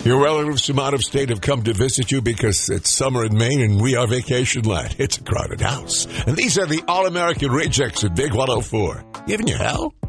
Your relatives from out of state have come to visit you because it's summer in Maine and we are vacation land. It's a crowded house. And these are the All-American Rejects at Big 104. Giving you hell?